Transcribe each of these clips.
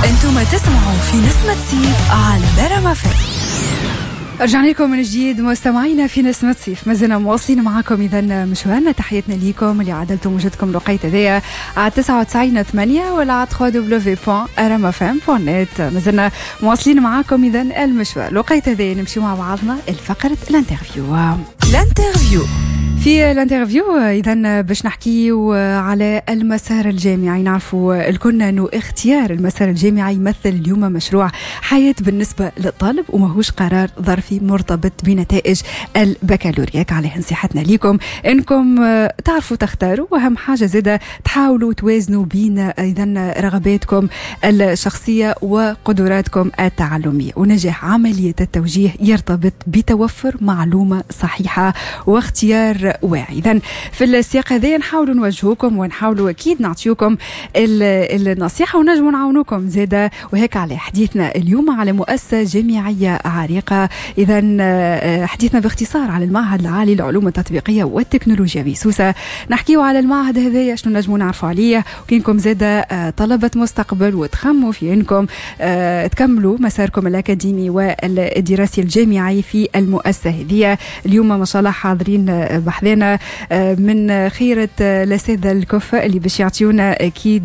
انتم تسمعوا في نسمة صيف على رما فم. رجعنا لكم من جديد مستمعينا في نسمة صيف، ما زلنا مواصلين معكم إذا مشوارنا. تحياتنا ليكم اللي عدلتم وجدكم لقيت ذي على 99.8 ولا على www.ramafm.net. ما زلنا مواصلين معكم إذا المشوار لقيت ذي. نمشي مع بعضنا الفقرة الانترفيو. في الانترفيو إذن باش نحكي على المسار الجامعي. نعرفوا الكل أنه اختيار المسار الجامعي يمثل اليوم مشروع حياة بالنسبة للطالب وماهوش قرار ظرفي مرتبط بنتائج البكالوريا. عليه نصيحتنا لكم أنكم تعرفوا تختاروا، وأهم حاجة زادة تحاولوا توازنوا بين إذن رغباتكم الشخصية وقدراتكم التعلمية. ونجاح عملية التوجيه يرتبط بتوفر معلومة صحيحة واختيار واعي. إذن في السياق هذا نحاولوا نوجهوكم ونحاولوا أكيد نعطيوكم النصيحة ونجموا نعاونوكم زادة. وهيك على حديثنا اليوم على مؤسسة جامعية عريقة. إذن حديثنا باختصار على المعهد العالي للعلوم التطبيقية والتكنولوجيا بسوسة. نحكيو على المعهد هذا شنو نجموا نعرفوا عليه، وكينكم زادة طلبة مستقبل وتخموا في أنكم تكملوا مساركم الأكاديمي والدراسي الجامعي في المؤسسة هذه. اليوم ما شاء الله حاضرين بحثنا من خيرة الأساتذة الكفاء اللي باش يعطيونا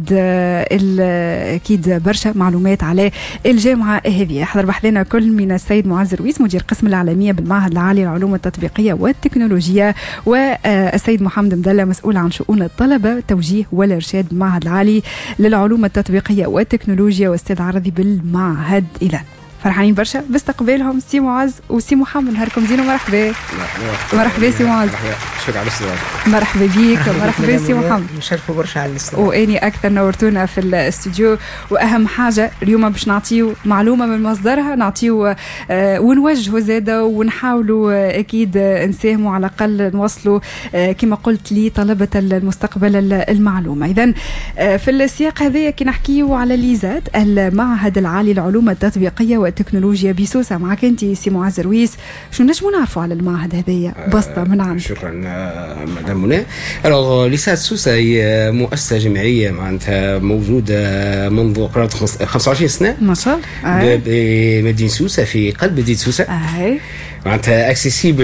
أكيد برشا معلومات على الجامعة هذه. حضر بحثنا كل من السيد معز رويس مدير قسم العالمية بالمعهد العالي للعلوم التطبيقية والتكنولوجيا، والسيد محمد مدلة مسؤول عن شؤون الطلبة التوجيه والإرشاد بالمعهد العالي للعلوم التطبيقية والتكنولوجيا، واستاذ عرضي بالمعهد. إذن فرحانين برشا باستقبالهم سي معز وسي محمد. نهاركم زين ومرحبا. مرحبا سي معز. شكرا على الاستضافة. مرحبا بيك. مرحبا سي محمد. نشرفوا برشا على الاستضافة. واني اكثر نورتونا في الاستوديو. واهم حاجه اليوم باش نعطيو معلومه من مصدرها، نعطيو ونوجهوا زاده ونحاولوا اكيد نساهموا على الاقل نوصلوا كما قلت لي طلبه المستقبل المعلومه. اذا في السياق هذا كي نحكيو على ليزات المعهد العالي للعلوم التطبيقيه والتكنولوجيا بسوسة. معك انت سي معز رويس، شو نجموا نعرفوا على المعهد هذايا بسطة من عندك؟ شكرا مدام منى. ليسات سوسة هي مؤسسة جامعية معناتها موجودة منذ قرابة 25 سنة ما شاء الله بمدينة سوسة في قلب مدينة سوسة. معناتها اكسيسيبل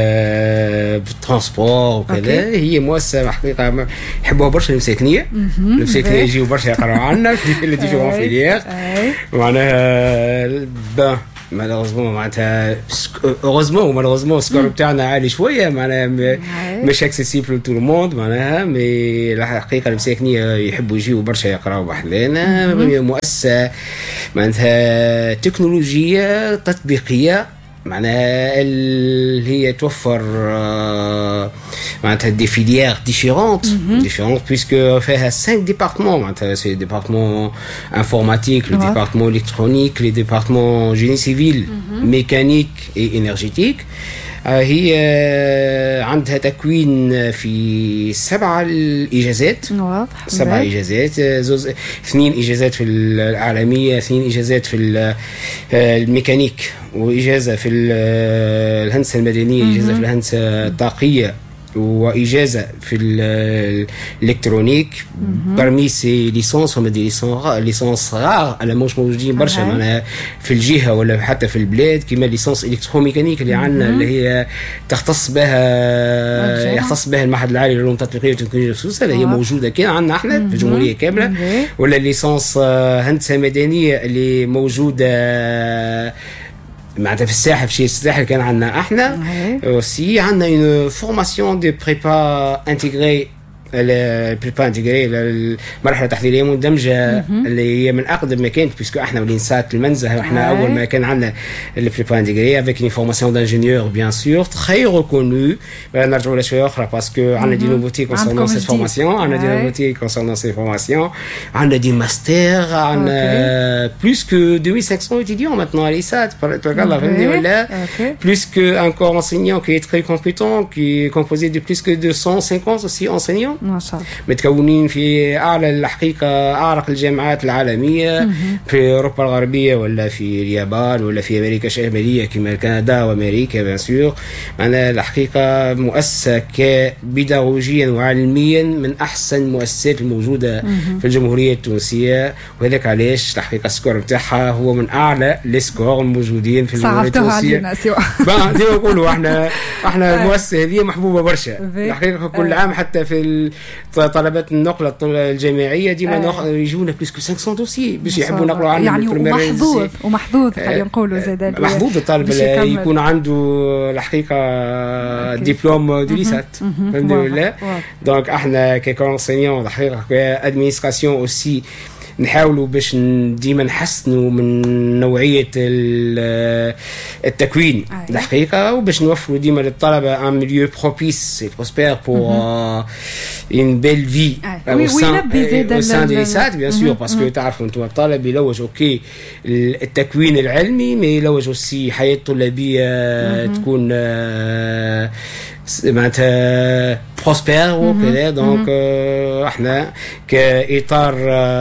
بالترانسبور وكذا. هي مؤسسة حقيقة يحبوها برشا المساكنية. المساكنية يجيو برشا يقراو عنا في ديفيرون فيليير. معناها مالوغوزمون معناتها اوغوزمون السكور بتاعنا عالي شويه، معناها مش اكسيسيبل تو الموند معناها. مي الحقيقه المساكنيه يحبوا يجيو برشا يقراو بحذانا. مؤسسه معناتها تكنولوجيه تطبيقيه معناها اللي هي توفر معناتها دي فيليير ديفيرونت بويسكو فيها 5 ديبارتمون. معناتها سي ديبارتمون انفورماتيك، لو ديبارتمون الكترونيك، لي ديبارتمون جيني سيفيل، ميكانيك اي انرجيتيك. هي عندها تكوين في 7 إجازات. 7 إجازات، 2 إجازات في العالمية، 2 إجازات في الميكانيك، وإجازة في الهندسة المدنية، إجازة في الهندسة الطاقية، وإجازة في الإلكترونيك. برمي سي ليسونس هما دي ليسونس رار على مش موجودين برشا معناها في الجهة ولا حتى في البلاد، كما ليسونس إلكتروميكانيك اللي عندنا اللي هي يختص بها المعهد العالي للعلوم التطبيقية والتكنولوجيا في سوسة اللي هي موجودة كان عندنا احنا في الجمهورية كاملة. ولا ليسونس هندسة مدنية اللي موجودة معناتها في الساحل، في الساحل كان عندنا احنا. aussi عندنا une formation de prépa intégrée البريبا انتيغري المرحله التحضيريه مندمجه اللي هي من اقدم ما كانت، بيسكو احنا ولين سات المنزه احنا اول ما كان عندنا البريبا انتيغري افيك une formation d'ingénieur bien sûr très reconnue. نرجعوا لشويه اخرى باسكو عندنا دي نوفوتي كونسيرنون سيت فورماسيون، عندنا دي نوفوتي كونسيرنون سيت فورماسيون، عندنا دي ماستر، عندنا plus que 2500 étudiants maintenant à l'ISAT الله فهمني ولا plus que un corps enseignant qui est très compétent qui est composé de plus que 250 aussi enseignants. ما شاء الله. متكونين في اعلى الحقيقه اعرق الجامعات العالميه في اوروبا الغربيه ولا في اليابان ولا في امريكا الشماليه كما كندا وامريكا بيان سور. معنا الحقيقه مؤسسه بيداغوجيا وعلميا من احسن المؤسسات الموجوده في الجمهوريه التونسيه، وهذاك علاش الحقيقه السكور نتاعها هو من اعلى السكور الموجودين في الجمهوريه التونسيه. ديما نقولوا احنا المؤسسه هذه محبوبه برشا الحقيقه كل عام، حتى في طلبات النقله الجامعيه ديما يجونا بلوس كو 500 دوسي باش يحبوا ينقلوا عنا يعني ومحظوظ خلينا نقولوا زاد محظوظ الطالب يكون عنده الحقيقه دبلوم دو ليسات الحمد لله. دونك احنا كونسينيون الحقيقه كادمينستراسيون اوسي نحاولوا باش ديما نحسنوا من نوعيه التكوين الحقيقه، وباش نوفروا ديما للطلبه ان ميليو بروبيس بروسبير بور une belle vie au sein de l'ISAT bien sûr parce que تعرفوا انتم الطالب يلوج اوكي التكوين العلمي ما يلوج aussi حياة طلابية تكون معناتها بروسبير وكذا. دونك احنا كإطار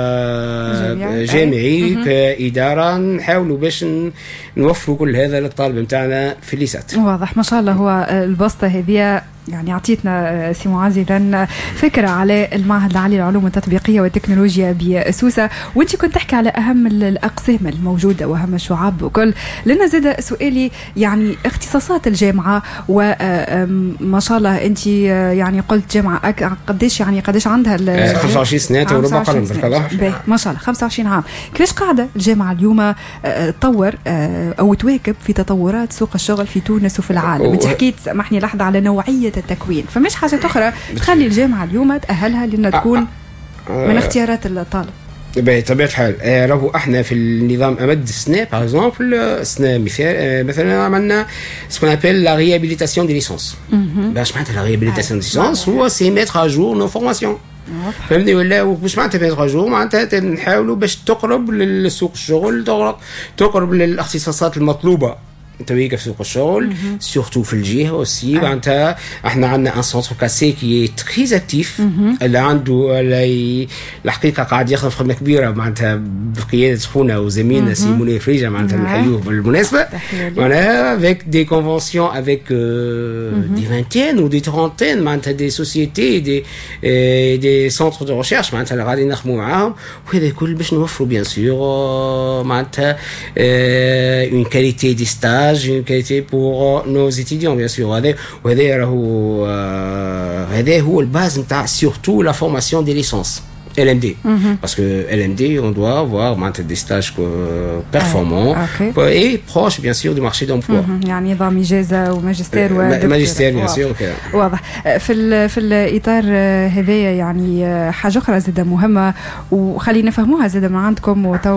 جامعي كإدارة نحاولوا باش نوفروا كل هذا للطالب نتاعنا في الليسات. واضح ما شاء الله. هو البسطة هذه يعني عطيتنا سي معزي لأن فكرة على المعهد العالي للعلوم التطبيقية والتكنولوجيا بسوسة، وانت كنت تحكي على أهم الأقسام الموجودة وأهم الشعب وكل. لنا زاد سؤالي يعني اختصاصات الجامعة، وما شاء الله انت يعني قلت جامعة قديش عندها 25 سنة وربع قرن ما شاء الله 25 عام. كيفاش قاعدة الجامعة اليوم تطور أو تواكب في تطورات سوق الشغل في تونس وفي العالم؟ انت حكيت سامحني لحظة على نوعية التكوين، فمش حاجة أخرى تخلي الجامعة اليوم تأهلها لأنها تكون من اختيارات الطالب. بطبيعة الحال راهو احنا في النظام امد السنة باغ اكزومبل سنة مثلا عملنا سكون ابل لا ريابيليتاسيون دي ليسونس. باش معناتها لا ريابيليتاسيون دي ليسونس هو سي ميتر ا جور نو فورماسيون فهمني ولا واش معناتها ميتر ا جور معناتها نحاولوا باش تقرب للسوق الشغل، تقرب للاختصاصات المطلوبة تويك في سوق الشغل سورتو في الجهه والسي. معناتها احنا عندنا ان سونتر كاسي كي تري اكتيف اللي عنده الحقيقه قاعد ياخذ خدمه كبيره معناتها بقياده خونا وزميلنا سي منير فريجه معناتها نحيوه بالمناسبه. معناها avec des conventions avec des vingtaines ou des trentaines معناتها des sociétés des centres de recherche معناتها اللي غادي نخدموا معاهم، وهذا الكل باش نوفروا بيان سور معناتها une qualité de stage une qualité pour nos étudiants bien sûr. هذا هو الباز نتاع surtout la formation des licences LMD parce que LMD on doit avoir des stages performants et proches bien sûr du marché d'emploi. يعني نظام إجازة وماجستير ماجستير bien sûr. واضح. في الإطار هذايا يعني حاجة أخرى زادة مهمة وخلينا نفهموها زادة من عندكم